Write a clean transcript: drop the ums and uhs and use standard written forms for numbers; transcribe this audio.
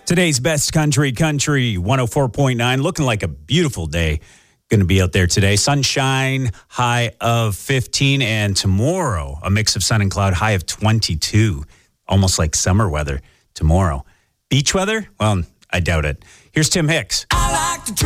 Today's best country 104.9, looking like a beautiful day. Going to be out there today. Sunshine, high of 15, and tomorrow, a mix of sun and cloud, high of 22. Almost like summer weather tomorrow. Beach weather? Well, I doubt it. Here's Tim Hicks. I